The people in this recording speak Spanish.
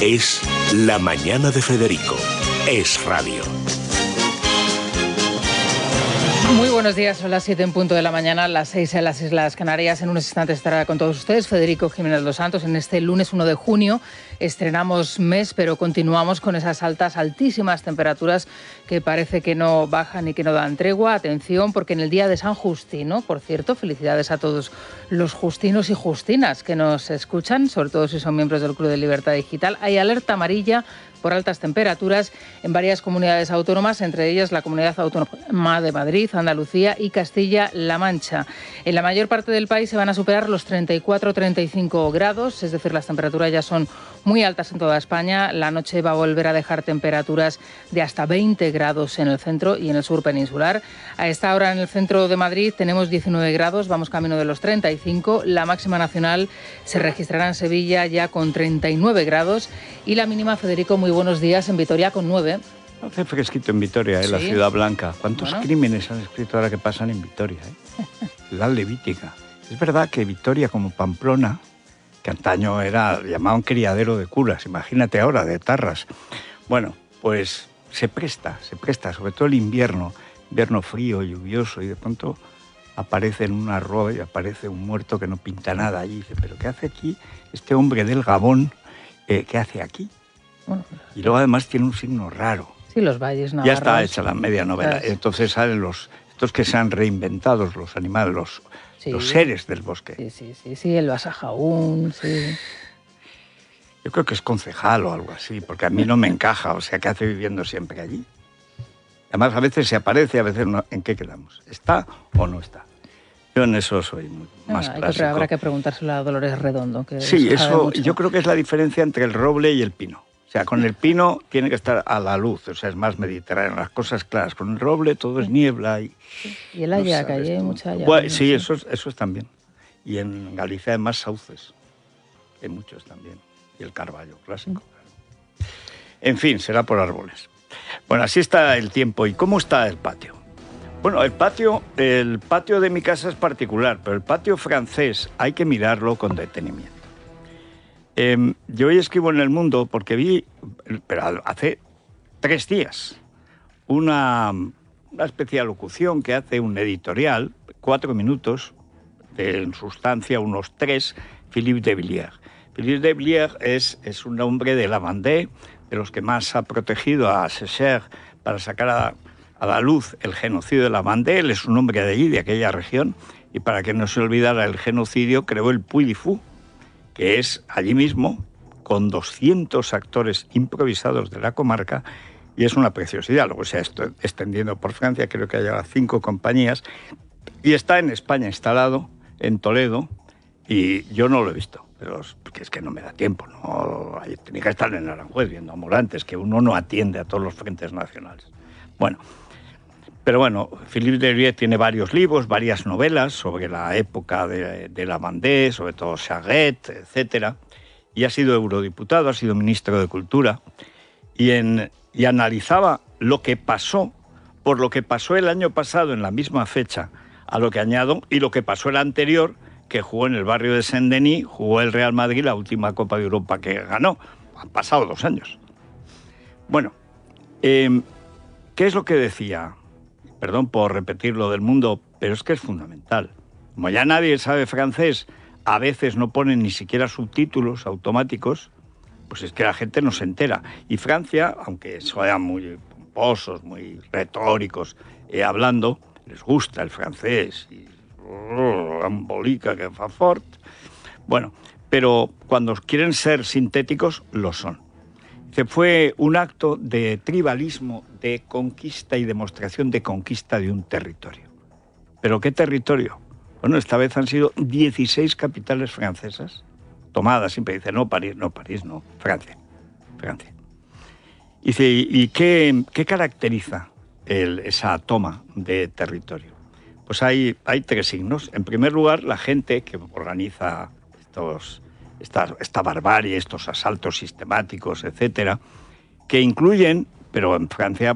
Es La Mañana de Federico. Es radio. Muy buenos días, son las 7 en punto de la mañana, las 6 en las Islas Canarias. En unos instantes estará con todos ustedes Federico Jiménez Los Santos. En este lunes 1 de junio estrenamos mes, pero continuamos con esas altísimas temperaturas que parece que no bajan y que no dan tregua. Atención, porque en el día de San Justino, por cierto, felicidades a todos los justinos y justinas que nos escuchan, sobre todo si son miembros del Club de Libertad Digital, hay alerta amarilla por altas temperaturas en varias comunidades autónomas, entre ellas la Comunidad Autónoma de Madrid, Andalucía y Castilla-La Mancha. En la mayor parte del país se van a superar los 34-35 grados, es decir, las temperaturas ya son muy altas en toda España. La noche va a volver a dejar temperaturas de hasta 20 grados en el centro y en el sur peninsular. A esta hora en el centro de Madrid tenemos 19 grados, vamos camino de los 35. La máxima nacional se registrará en Sevilla ya con 39 grados y la mínima, Federico, muy buenos días, en Vitoria con 9. Hace fresquito en Vitoria, ¿Sí? La ciudad blanca. ¿Cuántos crímenes han escrito ahora que pasan en Vitoria? Ciudad levítica. Es verdad que Vitoria, como Pamplona, que antaño llamaban criadero de curas, imagínate ahora, de tarras. Bueno, pues se presta, sobre todo el invierno frío, lluvioso, y de pronto aparece en un arroyo y aparece un muerto que no pinta nada. Y dice, ¿pero qué hace aquí este hombre del Gabón? ¿Qué hace aquí? Bueno, y luego además tiene un signo raro. Sí, los valles navarros. Ya está hecha la media novela. Entonces salen estos que se han reinventado, los animales, los seres del bosque. Sí, el Basajaún, sí. Yo creo que es concejal o algo así, porque a mí no me encaja, o sea, ¿qué hace viviendo siempre allí? Además, a veces se aparece, a veces no. ¿En qué quedamos? ¿Está o no está? Yo en eso soy más clásico. Habrá que preguntárselo a Dolores Redondo. Que sí, eso yo creo que es la diferencia entre el roble y el pino. O sea, con el pino tiene que estar a la luz, o sea, es más mediterráneo, las cosas claras. Con el roble todo es niebla. Y el ayaca, hay mucha ayaca. Bueno, sí, eso es también. Y en Galicia hay más sauces, hay muchos también. Y el carballo clásico. En fin, será por árboles. Bueno, así está el tiempo. ¿Y cómo está el patio? Bueno, el patio de mi casa es particular, pero el patio francés hay que mirarlo con detenimiento. Yo hoy escribo en El Mundo porque vi, pero hace 3 días, una especie de locución que hace un editorial, 4 minutos, en sustancia unos 3, Philippe de Villiers. Philippe de Villiers es un hombre de la Vendée, de los que más ha protegido a Sécher para sacar a la luz el genocidio de la Vendée. Él es un hombre de allí, de aquella región, y para que no se olvidara el genocidio, creó el Puy du Fou, que es allí mismo, con 200 actores improvisados de la comarca, y es una preciosidad. Luego se ha extendiendo por Francia, creo que hay ahora 5 compañías, y está en España instalado, en Toledo, y yo no lo he visto, porque es que no me da tiempo, ¿no? Tenía que estar en Aranjuez viendo a Morantes, que uno no atiende a todos los frentes nacionales. Bueno, pero bueno, Philippe de Villiers tiene varios libros, varias novelas sobre la época de la Vendée, sobre todo Charette, etcétera, y ha sido eurodiputado, ha sido ministro de Cultura, y analizaba lo que pasó, por lo que pasó el año pasado en la misma fecha, a lo que añado, y lo que pasó el anterior, que jugó en el barrio de Saint-Denis, jugó el Real Madrid la última Copa de Europa que ganó. Han pasado 2 años. Bueno, ¿qué es lo que decía? Perdón por repetir lo del Mundo, pero es que es fundamental. Como ya nadie sabe francés, a veces no ponen ni siquiera subtítulos automáticos, pues es que la gente no se entera. Y Francia, aunque sean muy pomposos, muy retóricos, hablando, les gusta el francés y embolica que fa fort. Bueno, pero cuando quieren ser sintéticos, lo son. Fue un acto de tribalismo, de conquista y demostración de conquista de un territorio. ¿Pero qué territorio? Bueno, esta vez han sido 16 capitales francesas tomadas. Siempre dice, no, París, no, Francia. Dice, ¿y qué caracteriza esa toma de territorio? Pues hay 3 signos. En primer lugar, la gente que organiza esta barbarie, estos asaltos sistemáticos, etcétera, que incluyen, pero en Francia